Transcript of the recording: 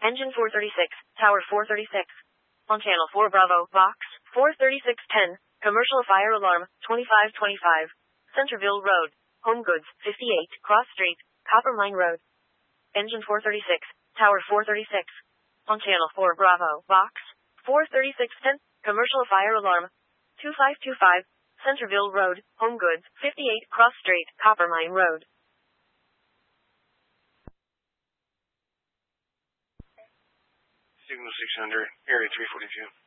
Engine 436, Tower 436. On Channel 4 Bravo, Box 43610, Commercial Fire Alarm 2525. Centerville Road, Home Goods 58, Cross Street, Coppermine Road. Engine 436, Tower 436. On Channel 4 Bravo, Box 43610, Commercial Fire Alarm 2525, Centerville Road, Home Goods 58, Cross Street, Coppermine Road. Signal 600, Area 342.